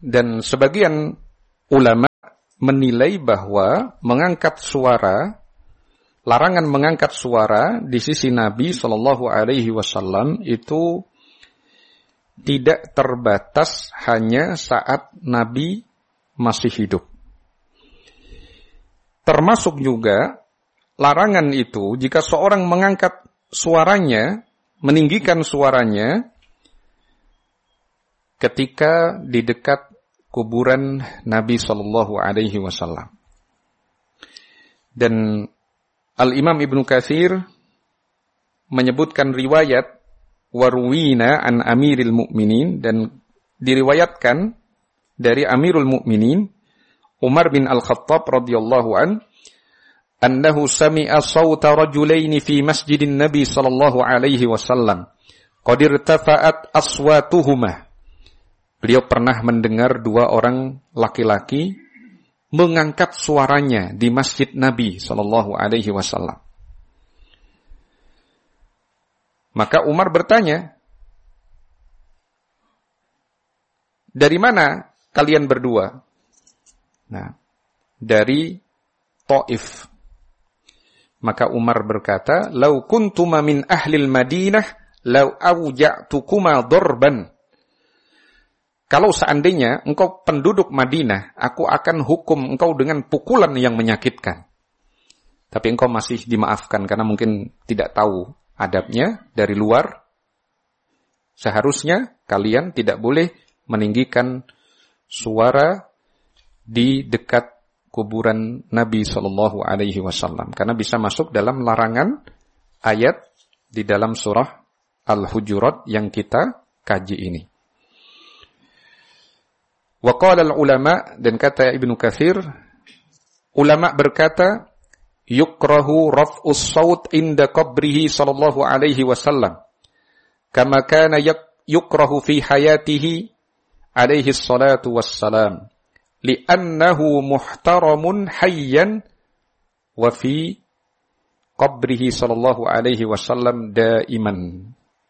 Dan sebagian ulama menilai bahwa mengangkat suara, larangan mengangkat suara di sisi Nabi Shallallahu Alaihi Wasallam itu tidak terbatas hanya saat Nabi masih hidup. Termasuk juga larangan itu jika seorang mengangkat suaranya, meninggikan suaranya ketika di dekat kuburan Nabi Shallallahu Alaihi Wasallam. Dan Al-Imam Ibnu Katsir menyebutkan riwayat warwina an Amiril Mukminin, dan diriwayatkan dari Amirul Mukminin Umar bin Al-Khattab radhiyallahu annahu sami'a sawta rajulaini fi masjidin Nabi sallallahu alaihi wasallam qad irtafa'at aswatuhuma. Beliau pernah mendengar dua orang laki-laki mengangkat suaranya di masjid Nabi sallallahu alaihi wasallam. Maka Umar bertanya, "Dari mana kalian berdua?" Nah, dari Taif. Maka Umar berkata, "Lau kuntuma min ahlil Madinah, lau awja'tukuma dorban." Kalau seandainya engkau penduduk Madinah, aku akan hukum engkau dengan pukulan yang menyakitkan. Tapi engkau masih dimaafkan karena mungkin tidak tahu adabnya dari luar. Seharusnya kalian tidak boleh meninggikan suara di dekat kuburan Nabi Sallallahu Alaihi Wasallam, karena bisa masuk dalam larangan ayat di dalam surah Al-Hujurat yang kita kaji ini. Wa qala al-ulama, dan kata Ibnu Katsir, ulama berkata, yukrahu raf'us saut inda qabrihi sallallahu alaihi wasallam kama kana yukrahu fi hayatihi alaihi salatu wassalam li'annahu muhtaramun hayyan wa fi qabrihi sallallahu alaihi wasallam daiman.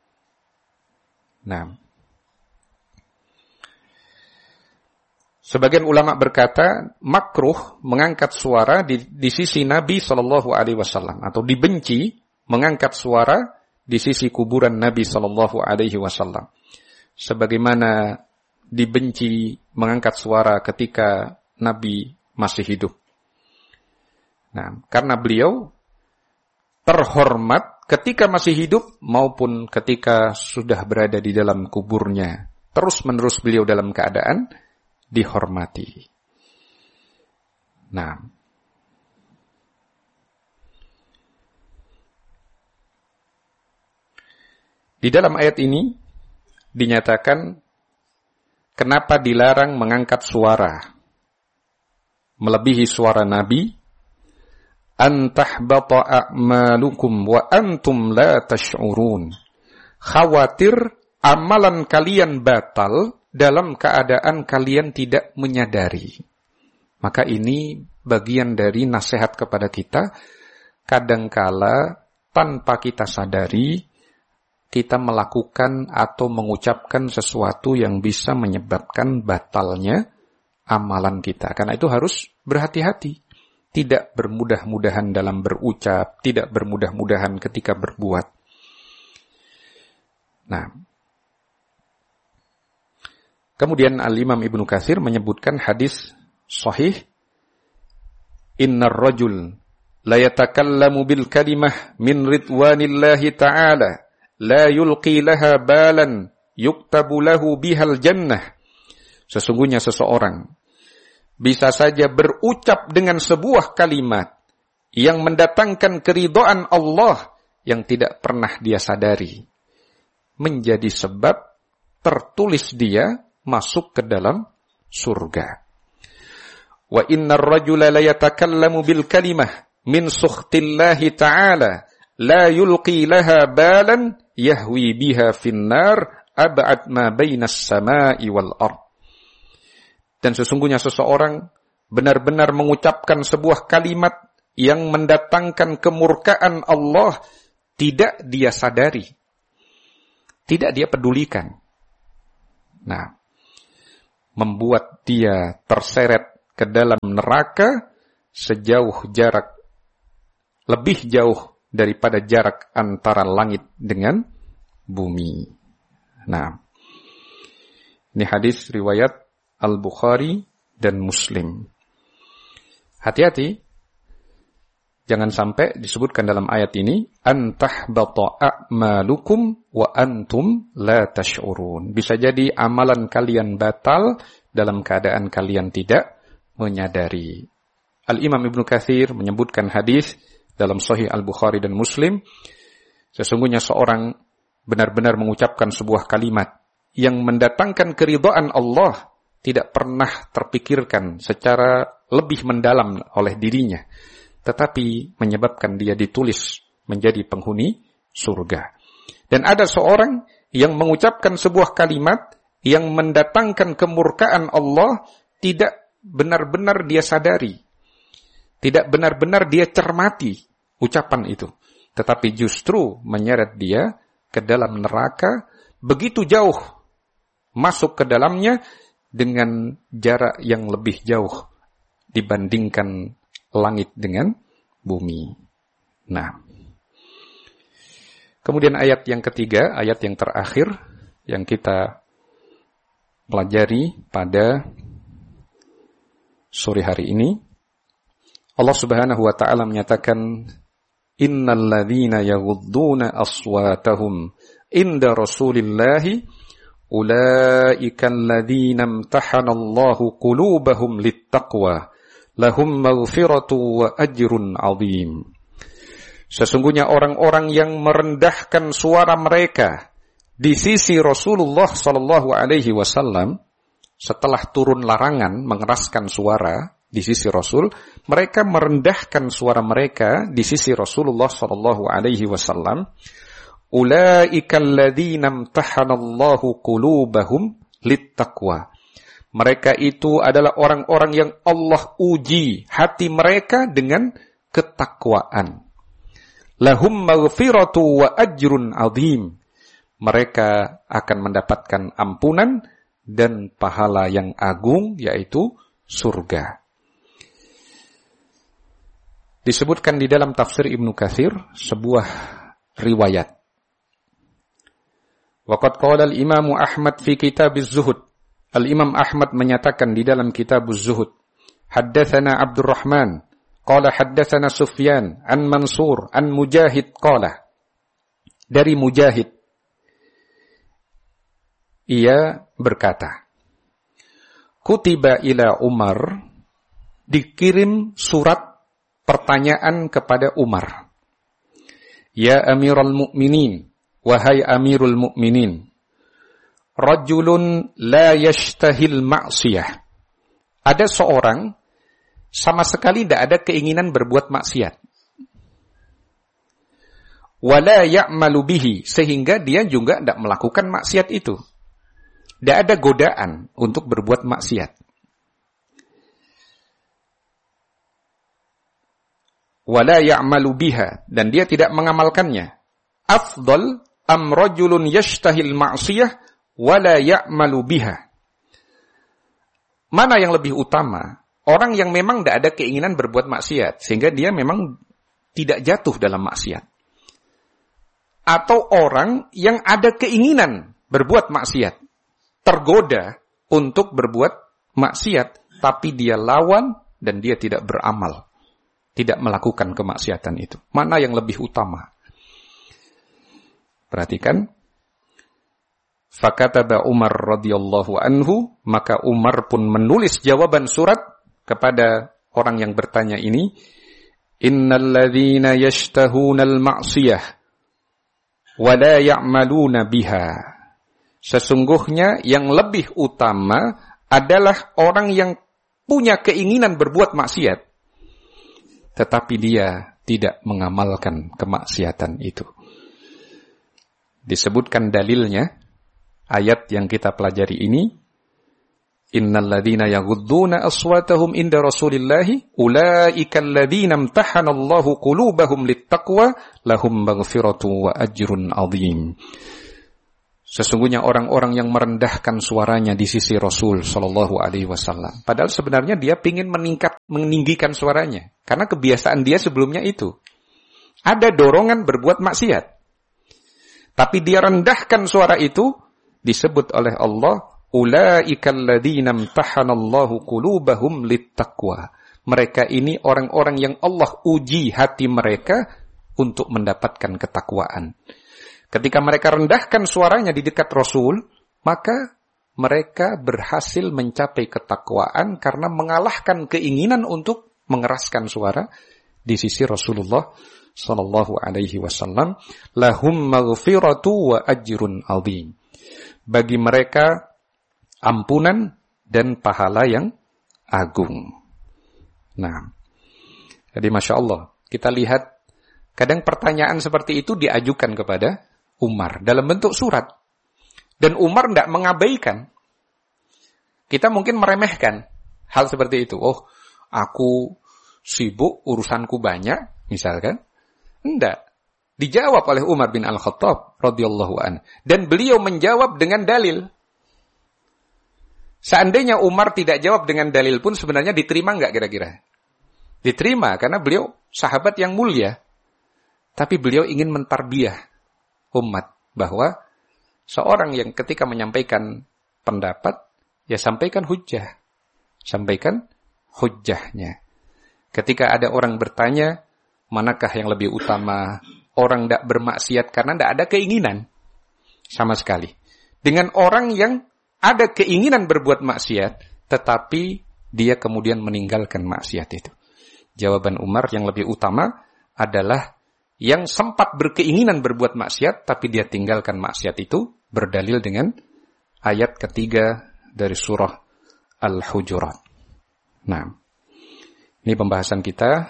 Nah, sebagian ulama berkata makruh mengangkat suara di sisi Nabi sallallahu alaihi wasallam, atau dibenci mengangkat suara di sisi kuburan Nabi sallallahu alaihi wasallam. Sebagaimana dibenci mengangkat suara ketika Nabi masih hidup. Nah, karena beliau terhormat ketika masih hidup maupun ketika sudah berada di dalam kuburnya. Terus-menerus beliau dalam keadaan dihormati. Nah, di dalam ayat ini dinyatakan kenapa dilarang mengangkat suara melebihi suara Nabi, antahbata a'malukum wa antum la tash'urun. Khawatir amalan kalian batal dalam keadaan kalian tidak menyadari. Maka ini bagian dari nasihat kepada kita. Kadangkala tanpa kita sadari, kita melakukan atau mengucapkan sesuatu yang bisa menyebabkan batalnya amalan kita. Karena itu harus berhati-hati. Tidak bermudah-mudahan dalam berucap, tidak bermudah-mudahan ketika berbuat. Nah, kemudian Al-Imam Ibnu Katsir menyebutkan hadis sahih, innar rajul la yatakallamu bil kalimah min ridwanillahi ta'ala la yulqi laha balan yuktabu lahu bihal jannah. Sesungguhnya seseorang bisa saja berucap dengan sebuah kalimat yang mendatangkan keridhaan Allah yang tidak pernah dia sadari, menjadi sebab tertulis dia masuk ke dalam surga. Wa innar rajula la yatakallamu bil kalimah min sukhtillahi ta'ala la yulqi laha balan yahwi biha finnar ab'ad ma bainas sama'i wal ard. Dan sesungguhnya seseorang benar-benar mengucapkan sebuah kalimat yang mendatangkan kemurkaan Allah, tidak dia sadari, tidak dia pedulikan. Nah, membuat dia terseret ke dalam neraka sejauh jarak, lebih jauh daripada jarak antara langit dengan bumi. Nah, ini hadis riwayat Al-Bukhari dan Muslim. Hati-hati, jangan sampai disebutkan dalam ayat ini, antahbata a'malukum wa antum la tash'urun. Bisa jadi amalan kalian batal dalam keadaan kalian tidak menyadari. Al-Imam Ibnu Katsir menyebutkan hadis dalam Sahih Al-Bukhari dan Muslim, sesungguhnya seorang benar-benar mengucapkan sebuah kalimat yang mendatangkan keridhaan Allah tidak pernah terpikirkan secara lebih mendalam oleh dirinya, tetapi menyebabkan dia ditulis menjadi penghuni surga. Dan ada seorang yang mengucapkan sebuah kalimat yang mendatangkan kemurkaan Allah tidak benar-benar dia sadari, tidak benar-benar dia cermati ucapan itu, tetapi justru menyeret dia ke dalam neraka, begitu jauh masuk ke dalamnya dengan jarak yang lebih jauh dibandingkan langit dengan bumi. Nah, kemudian ayat yang ketiga, ayat yang terakhir yang kita pelajari pada sore hari ini, Allah Subhanahu wa taala menyatakan, innal ladzina yaghudduna aswatahum inda Rasulillahi ulaika alladzina imtahanallahu qulubahum littaqwa lahum maghfiratu wa ajrun 'adzim. Sesungguhnya orang-orang yang merendahkan suara mereka di sisi Rasulullah sallallahu alaihi wasallam setelah turun larangan mengeraskan suara di sisi Rasul, mereka merendahkan suara mereka di sisi Rasulullah sallallahu alaihi wasallam. Ulaika alladzina imtahanallahu qulubahum littaqwa. Mereka itu adalah orang-orang yang Allah uji hati mereka dengan ketakwaan. Lahum maghfiratu wa ajrun 'adzim. Mereka akan mendapatkan ampunan dan pahala yang agung, yaitu surga. Disebutkan di dalam tafsir Ibnu Katsir sebuah riwayat. Waqad qala al-Imam Ahmad fi Kitab az-Zuhud. Al-Imam Ahmad menyatakan di dalam Kitab az-Zuhud, haddatsana Abdurrahman qala haddatsana Sufyan an Mansur an Mujahid qala. Dari Mujahid ia berkata, kutiba ila Umar, dikirim surat pertanyaan kepada Umar. Ya Amirul Mukminin, wahai Amirul Mukminin, rajulun la yashtahil ma'siyah. Ada seorang sama sekali tidak ada keinginan berbuat maksiat. Wala ya'malu bihi, sehingga dia juga tidak melakukan maksiat itu. Tidak ada godaan untuk berbuat maksiat. Wala ya'malu biha, dan dia tidak mengamalkannya. Afdal am rajulun yashtahil ma'siyah wala ya'malu biha. Mana yang lebih utama? Orang yang memang tidak ada keinginan berbuat maksiat, sehingga dia memang tidak jatuh dalam maksiat. Atau orang yang ada keinginan berbuat maksiat, tergoda untuk berbuat maksiat, tapi dia lawan dan dia tidak beramal, tidak melakukan kemaksiatan itu. Mana yang lebih utama? Perhatikan. Fakataba Umar radhiyallahu anhu, maka Umar pun menulis jawaban surat kepada orang yang bertanya ini, innal ladzina yashtahunal ma'siyah wa la ya'maluna biha. Sesungguhnya yang lebih utama adalah orang yang punya keinginan berbuat maksiat, tetapi dia tidak mengamalkan kemaksiatan itu. Disebutkan dalilnya, ayat yang kita pelajari ini, innal ladzina yaghudduna aswatahum inda Rasulillahi ulaika alladzina imtahanallahu qulubahum littaqwa lahum maghfiratu wa ajrun 'adzim. Sesungguhnya orang-orang yang merendahkan suaranya di sisi Rasul Shallallahu Alaihi Wasallam. Padahal sebenarnya dia ingin meninggikan suaranya. Karena kebiasaan dia sebelumnya itu. Ada dorongan berbuat maksiat. Tapi dia rendahkan suara itu, disebut oleh Allah, Ulaika alladzina imtahanallahu qulubahum littaqwa. Mereka ini orang-orang yang Allah uji hati mereka untuk mendapatkan ketakwaan. Ketika mereka rendahkan suaranya di dekat Rasul, maka mereka berhasil mencapai ketakwaan karena mengalahkan keinginan untuk mengeraskan suara di sisi Rasulullah sallallahu alaihi wasallam. Lahum maghfiratu wa ajrun 'adzim. Bagi mereka ampunan dan pahala yang agung. Nah, jadi Masya Allah, kita lihat kadang pertanyaan seperti itu diajukan kepada Umar dalam bentuk surat. Dan Umar tidak mengabaikan. Kita mungkin meremehkan hal seperti itu. Oh, aku sibuk, urusanku banyak, misalkan. Tidak. Dijawab oleh Umar bin Al-Khattab radhiyallahu anhu. Dan beliau menjawab dengan dalil. Seandainya Umar tidak jawab dengan dalil pun sebenarnya diterima enggak kira-kira? Diterima karena beliau sahabat yang mulia. Tapi beliau ingin mentarbiyah umat bahwa seorang yang ketika menyampaikan pendapat, ya sampaikan hujjah. Sampaikan hujjahnya. Ketika ada orang bertanya, manakah yang lebih utama? Orang tidak bermaksiat karena tidak ada keinginan sama sekali. Dengan orang yang ada keinginan berbuat maksiat, tetapi dia kemudian meninggalkan maksiat itu. Jawaban Umar yang lebih utama adalah yang sempat berkeinginan berbuat maksiat, tapi dia tinggalkan maksiat itu, berdalil dengan ayat ketiga dari surah Al-Hujurat. Nah, ini pembahasan kita.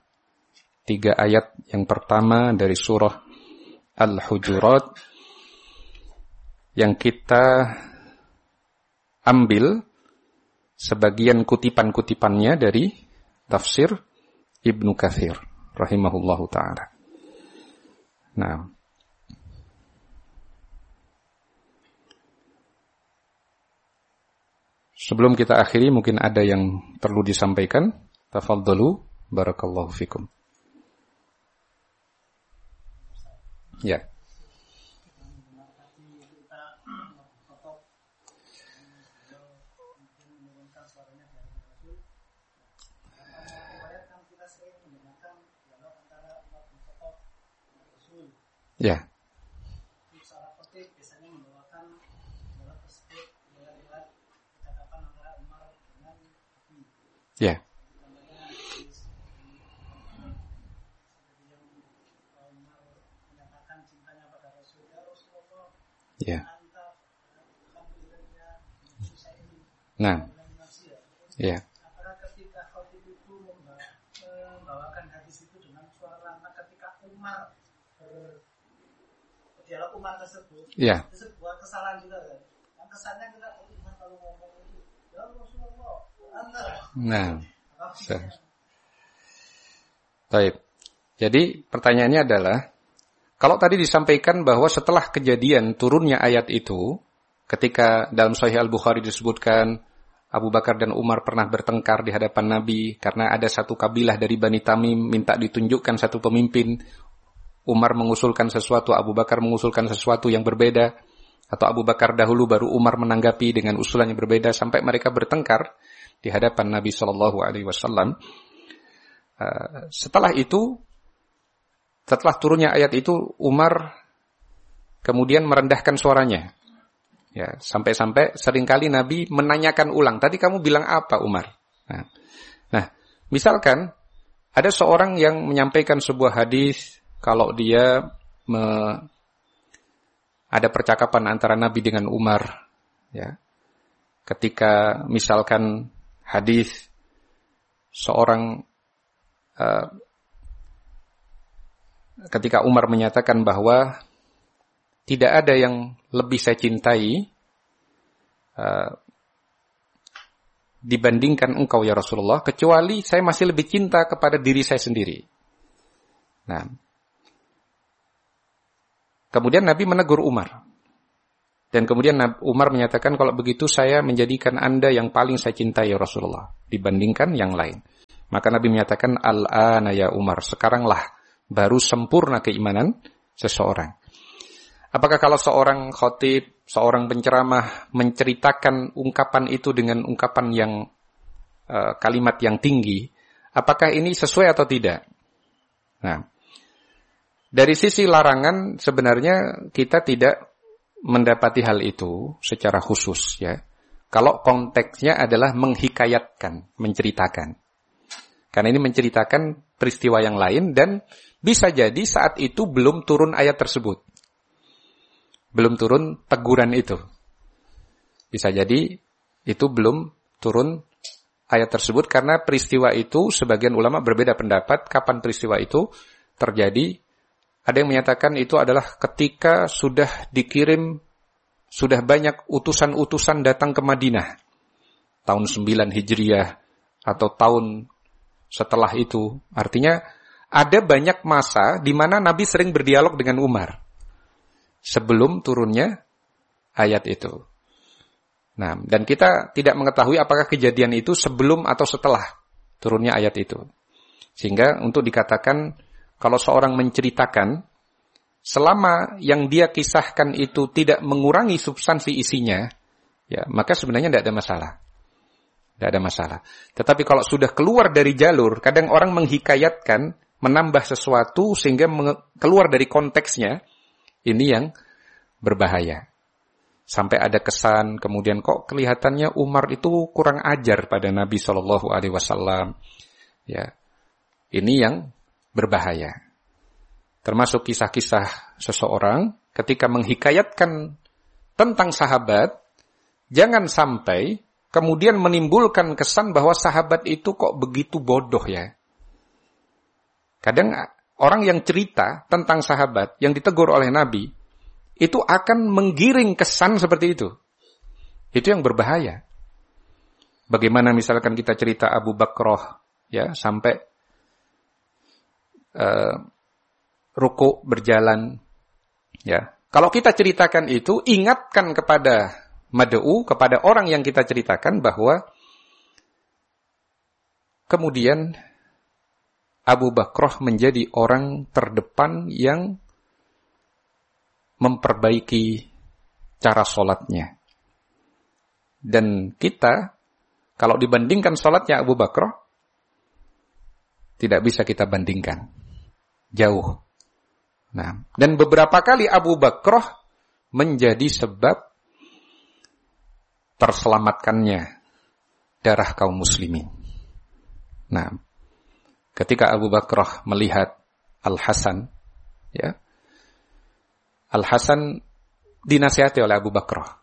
3 ayat yang pertama dari surah Al-Hujurat yang kita ambil sebagian kutipan-kutipannya dari tafsir Ibnu Katsir rahimahullahu ta'ala. Nah, sebelum kita akhiri mungkin ada yang perlu disampaikan. Tafadhalu, barakallahu fikum. Ya. Ya. Ya. Ya. Nah. Ya. Apakah ketika khotib itu membawakan hadis itu dengan suara lantang ketika Umar dialog Umar tersebut, ya. Itu sebuah kesalahan juga kan? Yang kesannya kita Umar kalau ngomong itu, ya Rasulullah, Anda. Nah. Baik. Jadi pertanyaannya adalah, kalau tadi disampaikan bahwa setelah kejadian turunnya ayat itu, ketika dalam Sahih Al-Bukhari disebutkan Abu Bakar dan Umar pernah bertengkar di hadapan Nabi karena ada satu kabilah dari Bani Tamim minta ditunjukkan satu pemimpin. Umar mengusulkan sesuatu, Abu Bakar mengusulkan sesuatu yang berbeda, atau Abu Bakar dahulu baru Umar menanggapi dengan usulan yang berbeda sampai mereka bertengkar di hadapan Nabi Shallallahu Alaihi Wasallam. Setelah itu, setelah turunnya ayat itu, Umar kemudian merendahkan suaranya. Ya, sampai-sampai seringkali Nabi menanyakan ulang, tadi kamu bilang apa Umar? Nah, misalkan ada seorang yang menyampaikan sebuah hadis, kalau dia ada percakapan antara Nabi dengan Umar, ya, ketika misalkan hadis seorang ketika Umar menyatakan bahwa tidak ada yang lebih saya cintai dibandingkan engkau ya Rasulullah, kecuali saya masih lebih cinta kepada diri saya sendiri. Nah, kemudian Nabi menegur Umar. Dan kemudian Umar menyatakan, kalau begitu saya menjadikan Anda yang paling saya cintai ya Rasulullah, dibandingkan yang lain. Maka Nabi menyatakan, Al-ana ya Umar, sekaranglah baru sempurna keimanan seseorang. Apakah kalau seorang khatib, seorang penceramah menceritakan ungkapan itu dengan ungkapan yang kalimat yang tinggi, apakah ini sesuai atau tidak? Nah, dari sisi larangan sebenarnya kita tidak mendapati hal itu secara khusus ya. Kalau konteksnya adalah menghikayatkan, menceritakan. Karena ini menceritakan peristiwa yang lain dan bisa jadi saat itu belum turun ayat tersebut. Belum turun teguran itu. Bisa jadi itu belum turun ayat tersebut karena peristiwa itu sebagian ulama berbeda pendapat kapan peristiwa itu terjadi. Ada yang menyatakan itu adalah ketika sudah dikirim, sudah banyak utusan-utusan datang ke Madinah. Tahun 9 Hijriah atau tahun setelah itu. Artinya ada banyak masa di mana Nabi sering berdialog dengan Umar. Sebelum turunnya ayat itu. Nah, dan kita tidak mengetahui apakah kejadian itu sebelum atau setelah turunnya ayat itu. Sehingga untuk dikatakan kalau seorang menceritakan, selama yang dia kisahkan itu tidak mengurangi substansi isinya, ya maka sebenarnya tidak ada masalah. Tidak ada masalah. Tetapi kalau sudah keluar dari jalur, kadang orang menghikayatkan, menambah sesuatu sehingga keluar dari konteksnya, ini yang berbahaya. Sampai ada kesan, kemudian kok kelihatannya Umar itu kurang ajar pada Nabi SAW. Ya, ini yang berbahaya. Termasuk kisah-kisah seseorang ketika menghikayatkan tentang sahabat, jangan sampai kemudian menimbulkan kesan bahwa sahabat itu kok begitu bodoh ya. Kadang orang yang cerita tentang sahabat yang ditegur oleh Nabi, itu akan menggiring kesan seperti itu. Itu yang berbahaya. Bagaimana misalkan kita cerita Abu Bakrah, ya, sampai rukuk berjalan, ya. Kalau kita ceritakan itu, ingatkan kepada mad'u, kepada orang yang kita ceritakan bahwa kemudian Abu Bakrah menjadi orang terdepan yang memperbaiki cara sholatnya. Dan kita, kalau dibandingkan sholatnya Abu Bakrah, tidak bisa kita bandingkan. Jauh. Nah, dan beberapa kali Abu Bakrah menjadi sebab terselamatkannya darah kaum muslimin. Nah, ketika Abu Bakrah melihat Al-Hasan, ya, Al-Hasan dinasihati oleh Abu Bakrah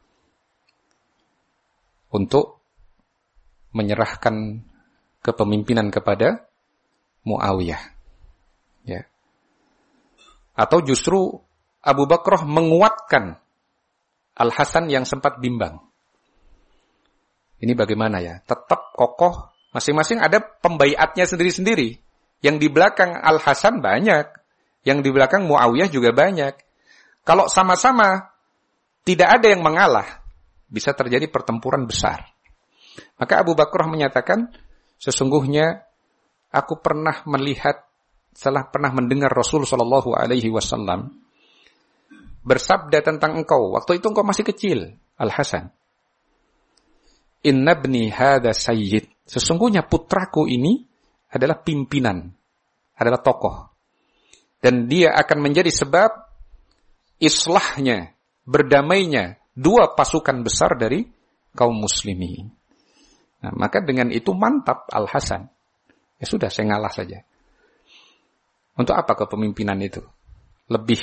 untuk menyerahkan kepemimpinan kepada Muawiyah. Ya. Atau justru Abu Bakrah menguatkan Al-Hasan yang sempat bimbang. Ini bagaimana ya? Tetap kokoh, masing-masing ada pembaiatnya sendiri-sendiri. Yang di belakang Al-Hasan banyak, yang di belakang Muawiyah juga banyak. Kalau sama-sama tidak ada yang mengalah, bisa terjadi pertempuran besar. Maka Abu Bakrah menyatakan, sesungguhnya aku pernah melihat, pernah mendengar Rasul SAW bersabda tentang engkau. Waktu itu engkau masih kecil, Al-Hasan. Inna ibni hadha sayyid. Sesungguhnya putraku ini adalah pimpinan, adalah tokoh. Dan dia akan menjadi sebab islahnya, berdamainya dua pasukan besar dari kaum muslimin. Nah, maka dengan itu mantap Al-Hasan. Ya sudah, saya ngalah saja. Untuk apa kepemimpinan itu? Lebih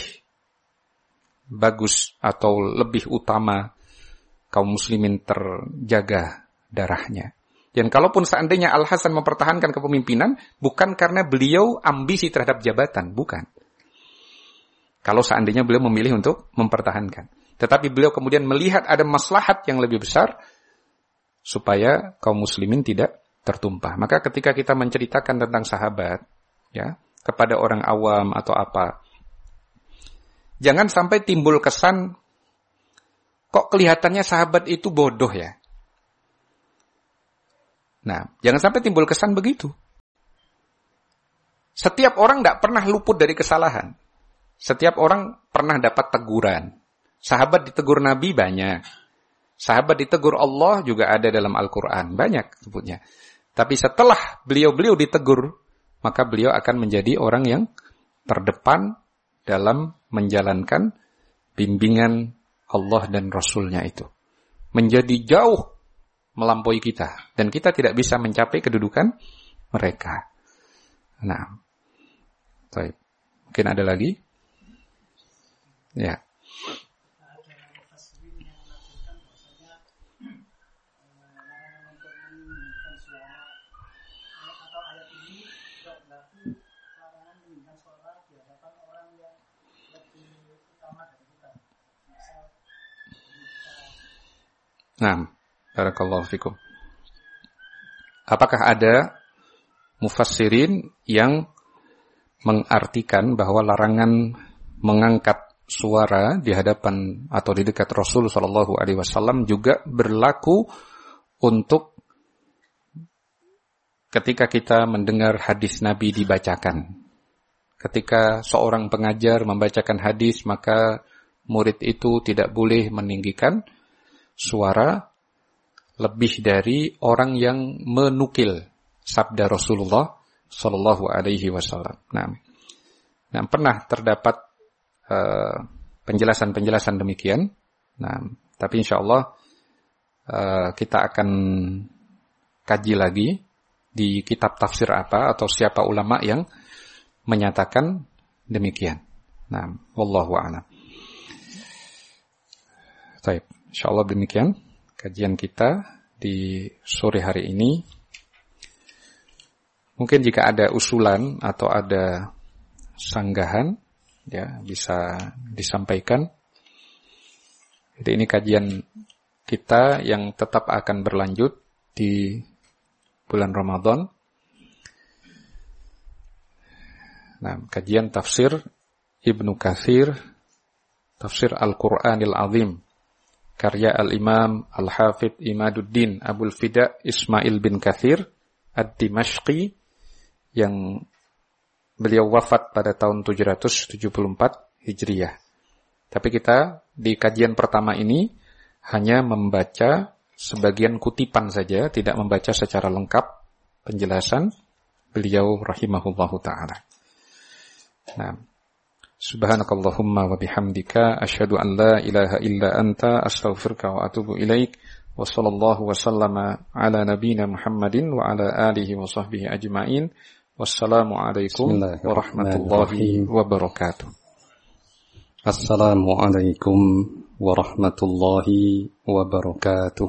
bagus atau lebih utama kaum muslimin terjaga darahnya. Dan kalaupun seandainya Al-Hasan mempertahankan kepemimpinan, bukan karena beliau ambisi terhadap jabatan, bukan. Kalau seandainya beliau memilih untuk mempertahankan. Tetapi beliau kemudian melihat ada maslahat yang lebih besar, supaya kaum muslimin tidak tertumpah. Maka ketika kita menceritakan tentang sahabat, ya, kepada orang awam atau apa, jangan sampai timbul kesan, kok kelihatannya sahabat itu bodoh ya? Nah, jangan sampai timbul kesan begitu. Setiap orang tidak pernah luput dari kesalahan. Setiap orang pernah dapat teguran. Sahabat ditegur Nabi banyak. Sahabat ditegur Allah juga ada dalam Al-Quran. Banyak sebutnya. Tapi setelah beliau-beliau ditegur, maka beliau akan menjadi orang yang terdepan dalam menjalankan bimbingan Allah dan Rasulnya itu. Menjadi jauh melampaui kita. Dan kita tidak bisa mencapai kedudukan mereka. Nah, baik. Mungkin ada lagi? Ya. Nah, barakallahu fikum. Apakah ada mufassirin yang mengartikan bahwa larangan mengangkat suara di hadapan atau di dekat Rasul sallallahu alaihi wasallam juga berlaku untuk ketika kita mendengar hadis Nabi dibacakan. Ketika seorang pengajar membacakan hadis, maka murid itu tidak boleh meninggikan suara lebih dari orang yang menukil sabda Rasulullah sallallahu alaihi wasallam. Nah, pernah terdapat penjelasan-penjelasan demikian. Nah, tapi insyaallah kita akan kaji lagi di kitab tafsir apa atau siapa ulama yang menyatakan demikian. Nah, wallahu a'lam. Baik. InsyaAllah demikian kajian kita di sore hari ini. Mungkin jika ada usulan atau ada sanggahan, ya bisa disampaikan. Jadi ini kajian kita yang tetap akan berlanjut di bulan Ramadan. Nah, kajian tafsir Ibnu Katsir, tafsir Al-Qur'anil Azim. Karya Al-Imam Al-Hafidh Imaduddin Abul Fida Ismail bin Katsir Ad-Dimashqi yang beliau wafat pada tahun 774 Hijriah. Tapi kita di kajian pertama ini hanya membaca sebagian kutipan saja, tidak membaca secara lengkap penjelasan beliau rahimahullahu ta'ala. Nah, subhanakallahumma wa bihamdika asyhadu an la ilaha illa anta astaghfiruka wa atubu ilaik wa sallallahu wa sallama ala nabiyyina Muhammadin wa ala alihi wa sahbihi ajma'in. Wassalamu alaikum warahmatullahi wabarakatuh. Assalamualaikum warahmatullahi wabarakatuh.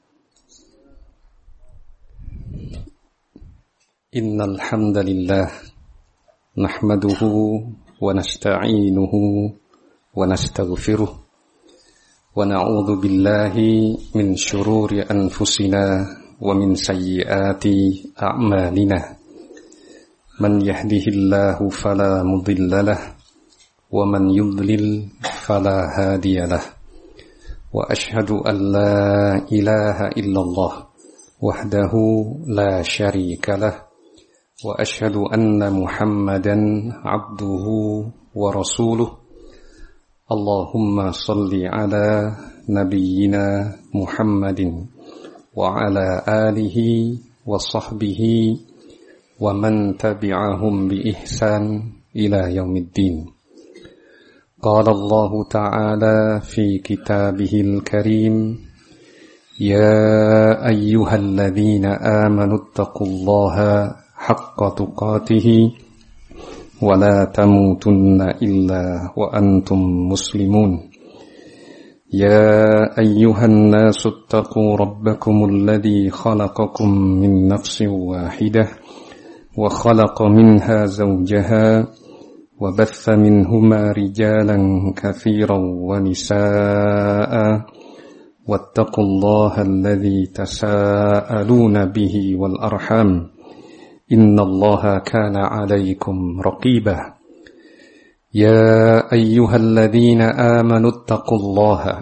Innal hamdalillah nahmaduhu ونستعينه ونستغفره ونعوذ بالله من شرور أنفسنا ومن سيئات أعمالنا من يهده الله فلا مضل له ومن يضلل فلا هادي له وأشهد أن لا إله إلا الله وحده لا شريك له وأشهد أن محمدا عبده ورسوله اللهم صل على نبينا محمد وعلى آله وصحبه ومن تبعهم بإحسان إلى يوم الدين. قال الله تعالى في كتابه الكريم يا أيها الذين آمنوا اتقوا الله حق تقاته ولا تموتن إلا وأنتم مسلمون يا أيها الناس اتقوا ربكم الذي خلقكم من نفس واحدة وخلق منها زوجها وبث منهما رجالا كثيرا ونساء واتقوا الله الذي تساءلون به والأرحام إن الله كان عليكم رقيبا يا أيها الذين آمنوا اتقوا الله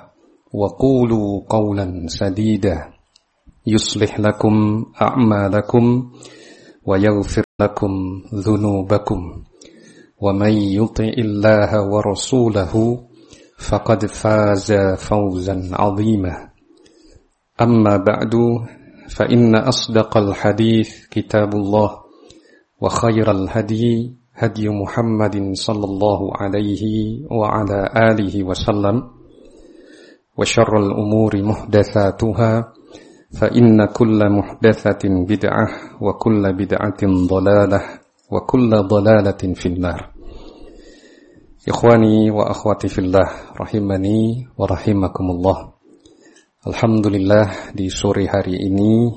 وقولوا قولا سديدا يصلح لكم أعمالكم ويغفر لكم ذنوبكم ومن يطع الله ورسوله فقد فاز فوزا عظيما أما بعد فإن أصدق الحديث كتاب الله وخير الهدي هدي محمد صلى الله عليه وعلى آله وسلم وشر الأمور محدثاتها فإن كل محدثة بدعة وكل بدعة ضلالة وكل ضلالة في النار. Ikhwani wa akhwati fillah, rahimani wa rahimakumullah. Alhamdulillah, di sore hari ini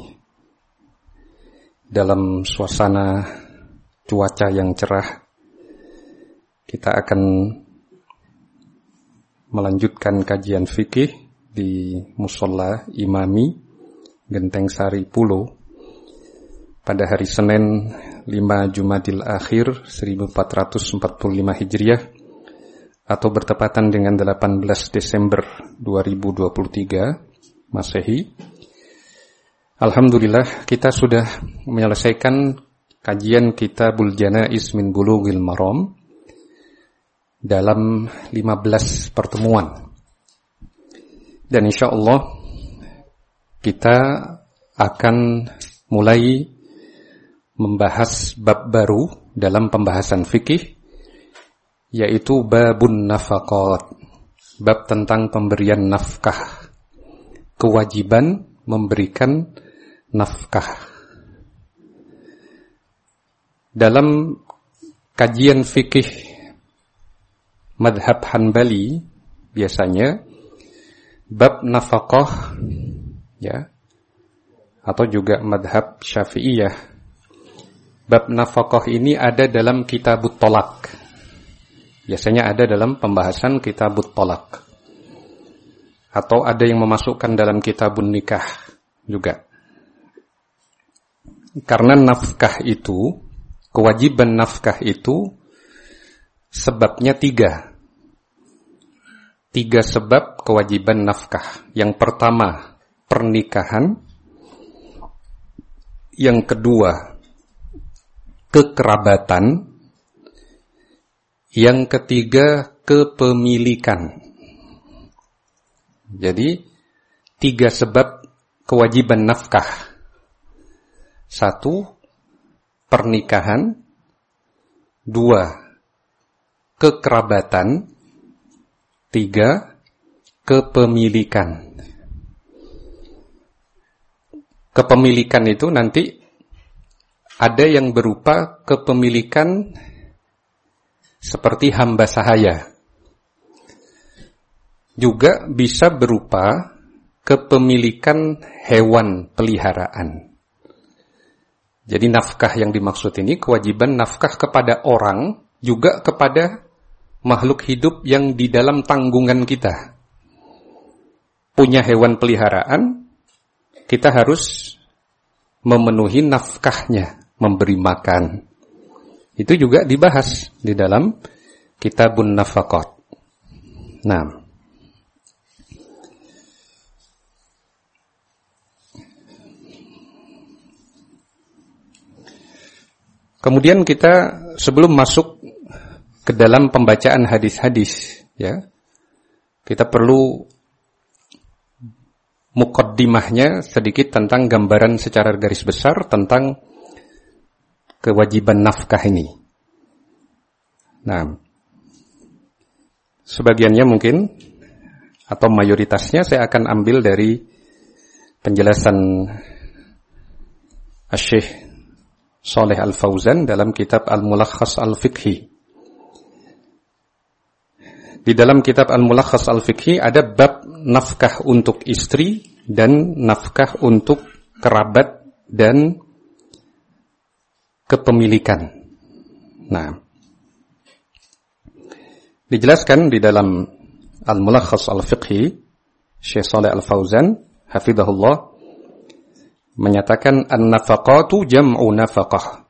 dalam suasana cuaca yang cerah, kita akan melanjutkan kajian fikih di Musholla Imami Genteng Sari Pulo pada hari Senin 5 Jumadil Akhir 1445 Hijriah atau bertepatan dengan 18 Desember 2023 Masehi. Alhamdulillah, kita sudah menyelesaikan kajian Kitabul Janaiz min Bulughil Maram dalam 15 pertemuan. Dan insyaallah kita akan mulai membahas bab baru dalam pembahasan fikih, yaitu babun nafaqat, bab tentang pemberian nafkah, kewajiban memberikan nafkah. Dalam kajian fikih madhab Hanbali biasanya bab nafaqah, ya, atau juga madhab Syafi'iyah, bab nafaqah ini ada dalam Kitabut Thalaq. Biasanya ada dalam pembahasan Kitabut Thalaq, atau ada yang memasukkan dalam Kitabun Nikah juga. Karena nafkah itu, kewajiban nafkah itu sebabnya 3 sebab kewajiban nafkah. Yang pertama, pernikahan. Yang kedua, kekerabatan. Yang ketiga, kepemilikan. Jadi 3 sebab kewajiban nafkah. 1, pernikahan. 2, kekerabatan. 3, kepemilikan. Kepemilikan itu nanti ada yang berupa kepemilikan seperti hamba sahaya. Juga bisa berupa kepemilikan hewan peliharaan. Jadi nafkah yang dimaksud ini kewajiban nafkah kepada orang, juga kepada makhluk hidup yang di dalam tanggungan kita. Punya hewan peliharaan, kita harus memenuhi nafkahnya, memberi makan. Itu juga dibahas di dalam Kitabun Nafaqat. Nah, kemudian kita sebelum masuk ke dalam pembacaan hadis-hadis, ya, kita perlu muqaddimahnya sedikit tentang gambaran secara garis besar tentang kewajiban nafkah ini. Nah, sebagiannya mungkin atau mayoritasnya saya akan ambil dari penjelasan Asy-Syaikh Shalih Al-Fauzan dalam kitab Al-Mulakhas Al-Fiqhi. Di dalam kitab Al-Mulakhas Al-Fiqhi ada bab nafkah untuk istri dan nafkah untuk kerabat dan kepemilikan. Nah, dijelaskan di dalam Al-Mulakhas Al-Fiqhi, Syekh Shalih Al-Fauzan hafizahullah menyatakan an-nafaqatu jam'u nafaqah.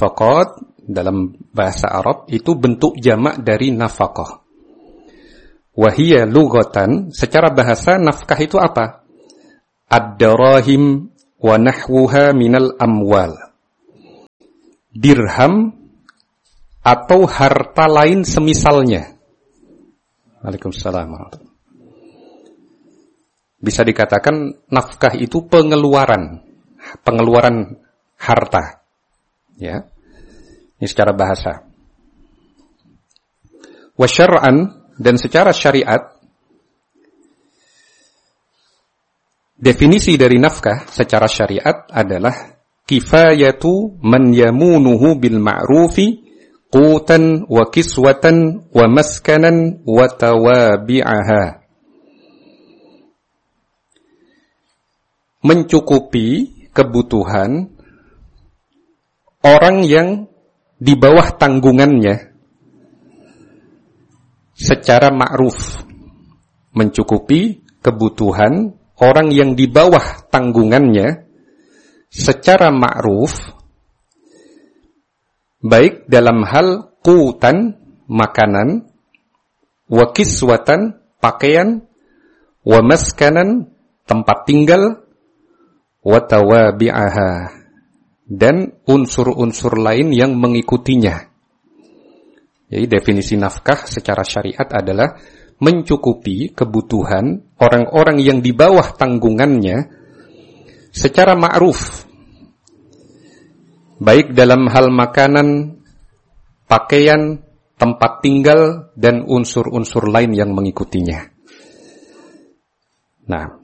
An-nafaqat dalam bahasa Arab itu bentuk jamak dari nafaqah. Wahiyya lughatan, secara bahasa nafkah itu apa? Ad-darahim wa nahwuha minal amwal. Dirham atau harta lain semisalnya. Waalaikumsalam. Bisa dikatakan nafkah itu pengeluaran harta. Ya. Ini secara bahasa. Wa syar'an, dan secara syariat, definisi dari nafkah secara syariat adalah kifayatu man yamunuhu bil ma'rufi qutan wa kiswatan wa maskanan wa tawabi'aha. Mencukupi kebutuhan orang yang di bawah tanggungannya secara ma'ruf. Mencukupi kebutuhan orang yang di bawah tanggungannya secara ma'ruf, baik dalam hal qutan, makanan, wa kiswatan, pakaian, wa maskanan, tempat tinggal, wa tawabi'aha, dan unsur-unsur lain yang mengikutinya. Jadi definisi nafkah secara syariat adalah mencukupi kebutuhan orang-orang yang di bawah tanggungannya secara ma'ruf, baik dalam hal makanan, pakaian, tempat tinggal, dan unsur-unsur lain yang mengikutinya. Nah,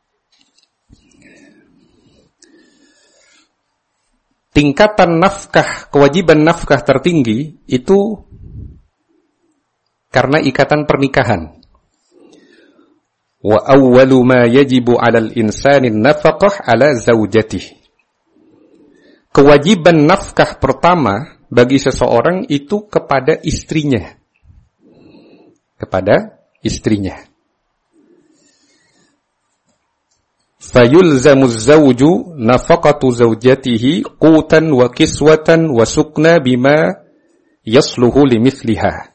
tingkatan nafkah, kewajiban nafkah tertinggi itu karena ikatan pernikahan. Wa awwalu ma yajibu 'alal insani nafaqah 'ala zaujatihi. Kewajiban nafkah pertama bagi seseorang itu kepada istrinya. Kepada istrinya. Fayulzamu az-zawju nafaqatu zawjatihi qutan wa kiswatan wa sukna bima yasluhu limithliha.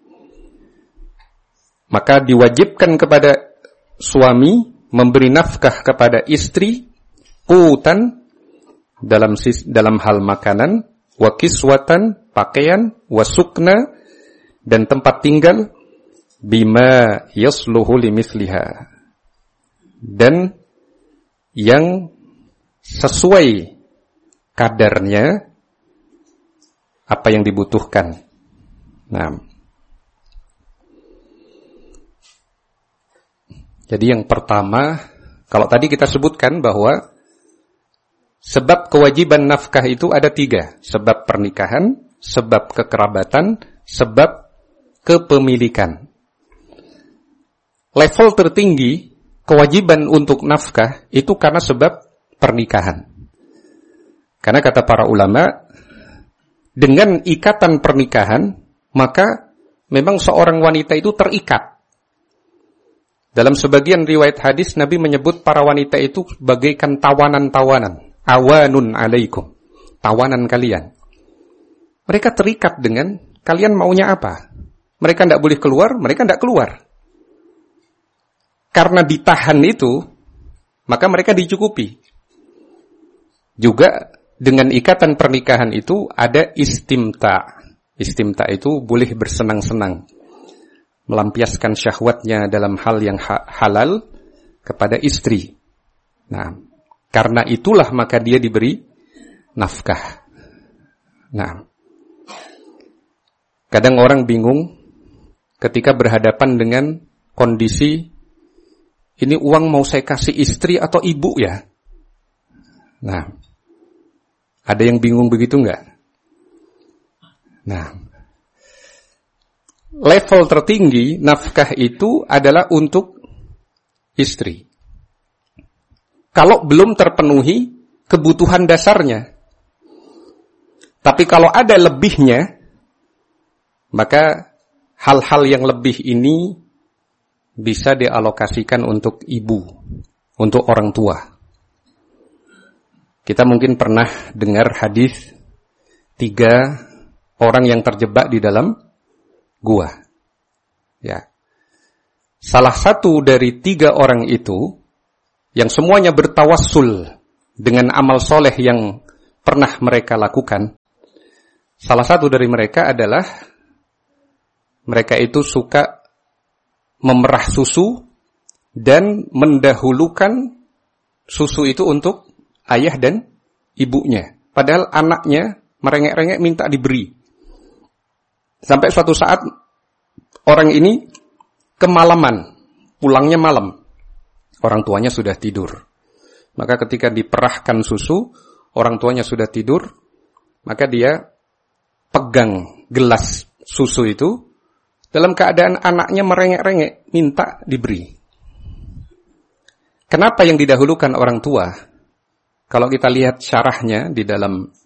Maka diwajibkan kepada suami memberi nafkah kepada istri qutan dalam hal makanan, wa kiswatan pakaian, wa sukna dan tempat tinggal, bima yasluhu limithliha, dan yang sesuai kadarnya apa yang dibutuhkan. Nah, jadi yang pertama, kalau tadi kita sebutkan bahwa sebab kewajiban nafkah itu ada 3. Sebab pernikahan, sebab kekerabatan, sebab kepemilikan. Level tertinggi kewajiban untuk nafkah itu karena sebab pernikahan. Karena kata para ulama, dengan ikatan pernikahan, maka memang seorang wanita itu terikat. Dalam sebagian riwayat hadis, Nabi menyebut para wanita itu bagaikan tawanan-tawanan. Awanun alaikum. Tawanan kalian. Mereka terikat dengan kalian maunya apa. Mereka tidak boleh keluar, mereka tidak keluar. Karena ditahan itu, maka mereka dicukupi. Juga dengan ikatan pernikahan itu ada istimta. Istimta itu boleh bersenang-senang. Melampiaskan syahwatnya dalam hal yang halal kepada istri. Nah, karena itulah maka dia diberi nafkah. Nah, kadang orang bingung ketika berhadapan dengan kondisi ini uang mau saya kasih istri atau ibu ya? Nah, ada yang bingung begitu enggak? Nah, level tertinggi nafkah itu adalah untuk istri. Kalau belum terpenuhi kebutuhan dasarnya. Tapi kalau ada lebihnya, maka hal-hal yang lebih ini bisa dialokasikan untuk ibu, untuk orang tua. Kita mungkin pernah dengar hadis 3 orang yang terjebak di dalam gua. Ya. salah satu dari 3 orang itu, yang semuanya bertawassul dengan amal soleh yang pernah mereka lakukan, salah satu dari mereka adalah mereka itu suka memerah susu dan mendahulukan susu itu untuk ayah dan ibunya. Padahal anaknya merengek-rengek minta diberi. Sampai suatu saat orang ini kemalaman, pulangnya malam. Orang tuanya sudah tidur. Maka ketika diperahkan susu, orang tuanya sudah tidur, maka dia pegang gelas susu itu dalam keadaan anaknya merengek-rengek minta diberi. Kenapa yang didahulukan orang tua? Kalau kita lihat syarahnya di dalam